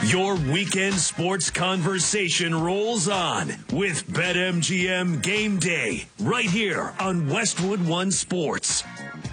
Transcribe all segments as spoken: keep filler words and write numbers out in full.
Your weekend sports conversation rolls on with BetMGM Game Day right here on Westwood One Sports.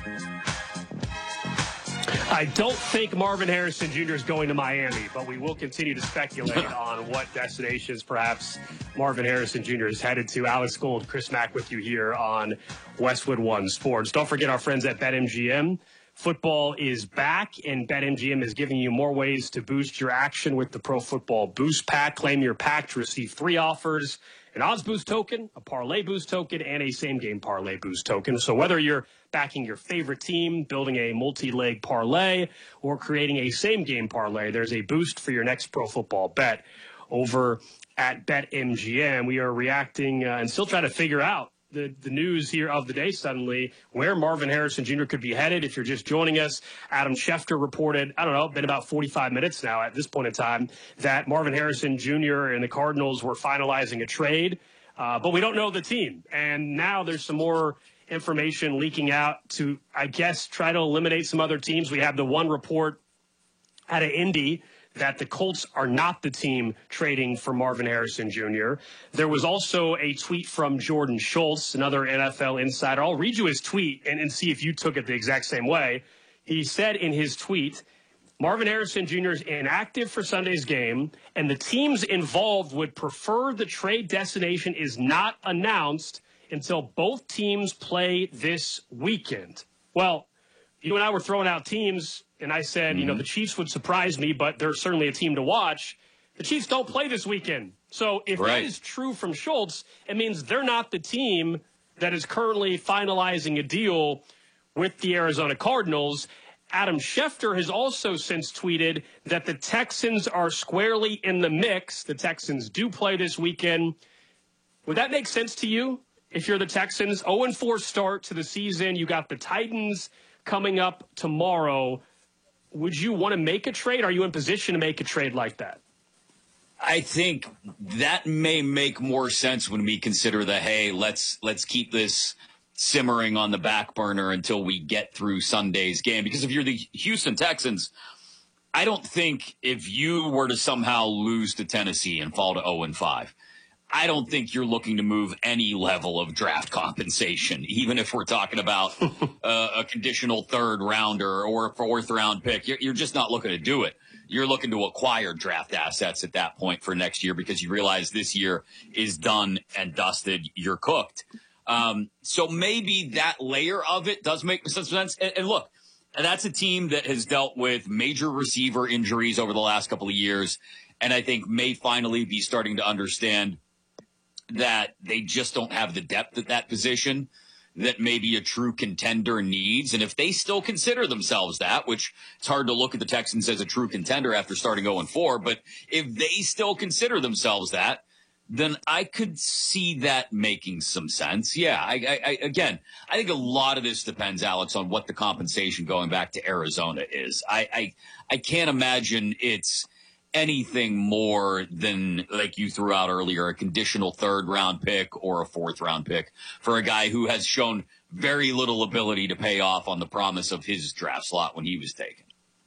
I don't think Marvin Harrison Junior is going to Miami, but we will continue to speculate on what destinations perhaps Marvin Harrison Junior is headed to. Alex Gold, Chris Mack with you here on Westwood One Sports. Don't forget our friends at BetMGM. Football is back, and BetMGM is giving you more ways to boost your action with the Pro Football Boost Pack. Claim your pack to receive three offers: an odds boost token, a parlay boost token, and a same-game parlay boost token. So whether you're backing your favorite team, building a multi-leg parlay, or creating a same-game parlay, there's a boost for your next pro football bet over at BetMGM. We are reacting uh, and still trying to figure out the, the news here of the day suddenly, where Marvin Harrison Junior could be headed. If you're just joining us, Adam Schefter reported, I don't know, been about forty-five minutes now at this point in time, that Marvin Harrison Junior and the Cardinals were finalizing a trade, uh, but we don't know the team. And now there's some more information leaking out to, I guess, try to eliminate some other teams. We have the one report out of Indy that the Colts are not the team trading for Marvin Harrison Junior There was also a tweet from Jordan Schultz, another N F L insider. I'll read you his tweet and, and see if you took it the exact same way. He said in his tweet, Marvin Harrison Junior is inactive for Sunday's game, and the teams involved would prefer the trade destination is not announced until both teams play this weekend. Well, you and I were throwing out teams, and I said, mm-hmm. you know, the Chiefs would surprise me, but they're certainly a team to watch. The Chiefs don't play this weekend. So if right. that is true from Schultz, it means they're not the team that is currently finalizing a deal with the Arizona Cardinals. Adam Schefter has also since tweeted that the Texans are squarely in the mix. The Texans do play this weekend. Would that make sense to you? If you're the Texans, oh and four start to the season, you got the Titans coming up tomorrow. Would you want to make a trade? Are you in position to make a trade like that? I think that may make more sense when we consider the, hey, let's let's keep this simmering on the back burner until we get through Sunday's game. Because if you're the Houston Texans, I don't think if you were to somehow lose to Tennessee and fall to oh and five, I don't think you're looking to move any level of draft compensation, even if we're talking about uh, a conditional third rounder or a fourth round pick. You're, you're just not looking to do it. You're looking to acquire draft assets at that point for next year because you realize this year is done and dusted. You're cooked. Um, so maybe that layer of it does make some sense. And, and look, that's a team that has dealt with major receiver injuries over the last couple of years, and I think may finally be starting to understand that they just don't have the depth at that position that maybe a true contender needs. And if they still consider themselves that, which it's hard to look at the Texans as a true contender after starting oh and four, but if they still consider themselves that, then I could see that making some sense. Yeah, I, I, I again, I think a lot of this depends, Alex, on what the compensation going back to Arizona is. I, I, I can't imagine it's anything more than, like you threw out earlier, a conditional third round pick or a fourth round pick for a guy who has shown very little ability to pay off on the promise of his draft slot when he was taken.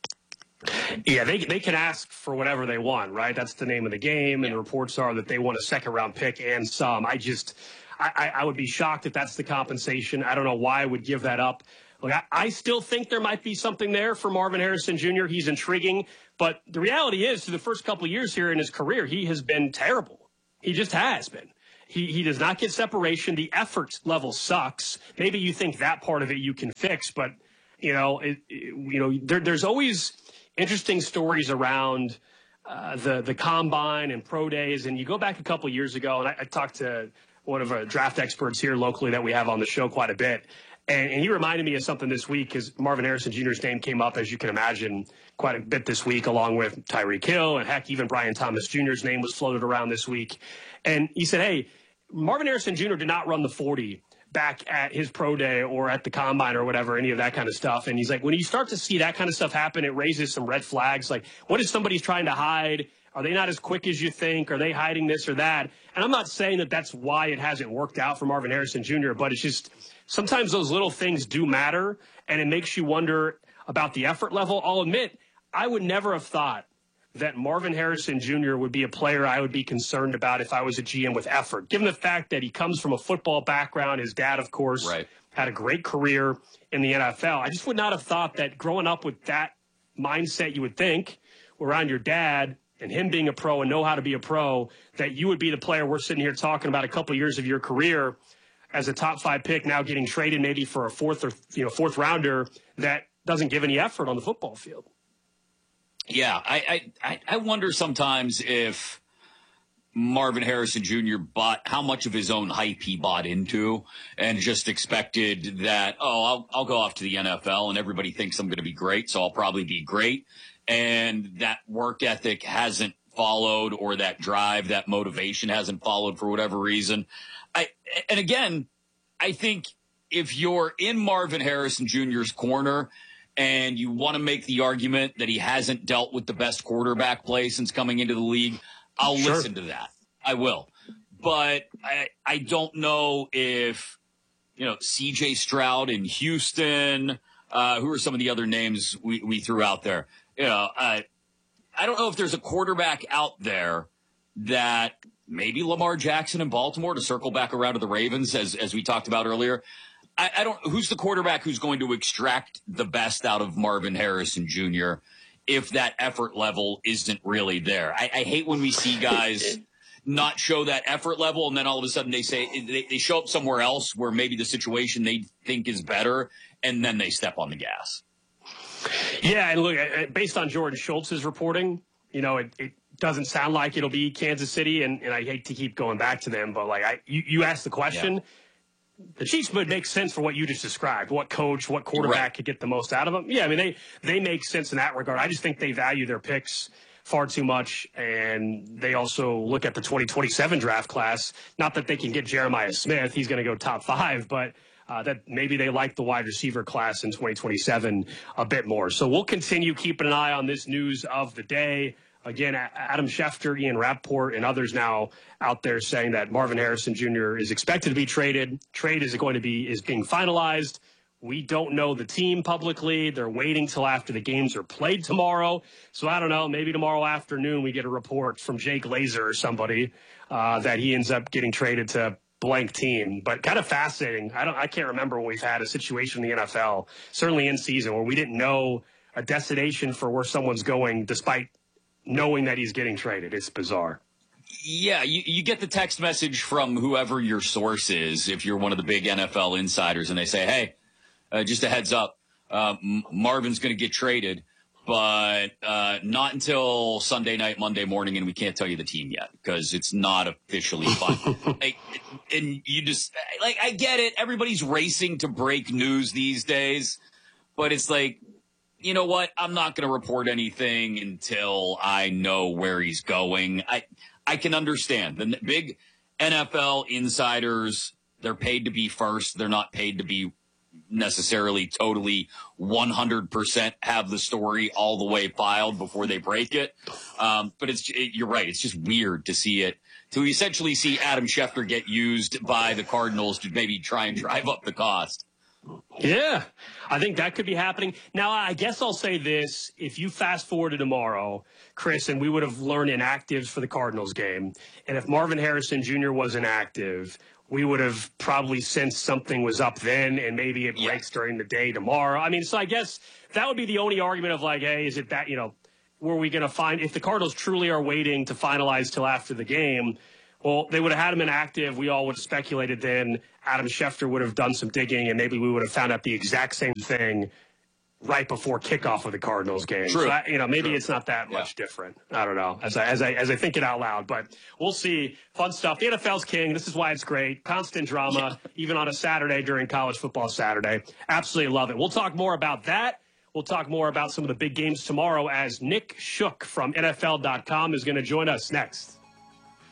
Yeah, they they can ask for whatever they want, right? That's the name of the game, and yeah. reports are that they want a second round pick and some. I just, I, I would be shocked if that's the compensation. I don't know why I would give that up. Look, I, I still think there might be something there for Marvin Harrison Junior He's intriguing, but the reality is, through the first couple of years here in his career, he has been terrible. He just has been. He he does not get separation. The effort level sucks. Maybe you think that part of it you can fix, but you know, it, it, you know, there, there's always interesting stories around uh, the the combine and pro days. And you go back a couple of years ago, and I, I talked to one of our draft experts here locally that we have on the show quite a bit. And, and he reminded me of something this week because Marvin Harrison Junior's name came up, as you can imagine, quite a bit this week, along with Tyreek Hill. And heck, even Brian Thomas Junior's name was floated around this week. And he said, hey, Marvin Harrison Junior did not run the forty back at his pro day or at the combine or whatever, any of that kind of stuff. And he's like, when you start to see that kind of stuff happen, it raises some red flags. Like, what is somebody's trying to hide? Are they not as quick as you think? Are they hiding this or that? And I'm not saying that that's why it hasn't worked out for Marvin Harrison Junior, but it's just sometimes those little things do matter, and it makes you wonder about the effort level. I'll admit, I would never have thought that Marvin Harrison Junior would be a player I would be concerned about if I was a G M with effort, given the fact that he comes from a football background. His dad, of course, right. had a great career in the N F L. I just would not have thought that growing up with that mindset, you would think, around your dad and him being a pro and know how to be a pro, that you would be the player we're sitting here talking about a couple years of your career as a top five pick, now getting traded maybe for a fourth or you know fourth rounder that doesn't give any effort on the football field. Yeah, I I, I wonder sometimes if Marvin Harrison Junior bought how much of his own hype he bought into and just expected that, oh, I'll, I'll go off to the N F L and everybody thinks I'm going to be great, so I'll probably be great. And that work ethic hasn't followed, or that drive, that motivation hasn't followed for whatever reason. I And again, I think if you're in Marvin Harrison Junior's corner and you want to make the argument that he hasn't dealt with the best quarterback play since coming into the league, I'll sure. listen to that. I will. But I, I don't know if, you know, C J Stroud in Houston, uh, who are some of the other names we, we threw out there? You know, uh, I don't know if there's a quarterback out there that maybe Lamar Jackson in Baltimore, to circle back around to the Ravens, as, as we talked about earlier. I, I don't, who's the quarterback who's going to extract the best out of Marvin Harrison Junior if that effort level isn't really there? I, I hate when we see guys not show that effort level, and then all of a sudden they say they, they show up somewhere else where maybe the situation they think is better, and then they step on the gas. Yeah, and look, based on Jordan Schultz's reporting, you know, it, it doesn't sound like it'll be Kansas City, and, and I hate to keep going back to them, but like I, you, you asked the question. Yeah. The Chiefs would make sense for what you just described. What coach, what quarterback right. could get the most out of them? Yeah, I mean, they, they make sense in that regard. I just think they value their picks far too much, and they also look at the twenty twenty-seven draft class. Not that they can get Jeremiah Smith. He's going to go top five, but uh, that maybe they like the wide receiver class in twenty twenty-seven a bit more. So we'll continue keeping an eye on this news of the day. Again, Adam Schefter, Ian Rappaport, and others now out there saying that Marvin Harrison Junior is expected to be traded. Trade is going to be is being finalized. We don't know the team publicly. They're waiting till after the games are played tomorrow. So I don't know. Maybe tomorrow afternoon we get a report from Jake Glazer or somebody uh, that he ends up getting traded to blank team. But kind of fascinating. I don't. I can't remember when we've had a situation in the N F L, certainly in season, where we didn't know a destination for where someone's going despite knowing that he's getting traded. It's bizarre. Yeah, you, you get the text message from whoever your source is, if you're one of the big N F L insiders, and they say, hey, uh, just a heads up, uh, Marvin's going to get traded, but uh, not until Sunday night, Monday morning, and we can't tell you the team yet because it's not officially final. like, and you just, like, I get it. Everybody's racing to break news these days, but it's like, you know what? I'm not going to report anything until I know where he's going. I I can understand. The big N F L insiders, they're paid to be first. They're not paid to be necessarily totally one hundred percent have the story all the way filed before they break it. Um, but it's it, you're right. It's just weird to see it, to essentially see Adam Schefter get used by the Cardinals to maybe try and drive up the cost. Yeah, I think that could be happening. Now, I guess I'll say this. If you fast forward to tomorrow, Chris, and we would have learned inactives for the Cardinals game, and if Marvin Harrison Junior was inactive, we would have probably sensed something was up then, and maybe it breaks yeah. during the day tomorrow. I mean, so I guess that would be the only argument of like, hey, is it that, you know, were we going to find, if the Cardinals truly are waiting to finalize till after the game, well, they would have had him inactive. We all would have speculated then. Adam Schefter would have done some digging, and maybe we would have found out the exact same thing right before kickoff of the Cardinals game. True. So, I, you know, maybe True. It's not that yeah. much different. I don't know, as I, as, I, as I think it out loud. But we'll see. Fun stuff. The N F L's king. This is why it's great. Constant drama, yeah. even on a Saturday during college football Saturday. Absolutely love it. We'll talk more about that. We'll talk more about some of the big games tomorrow as Nick Shook from N F L dot com is going to join us next.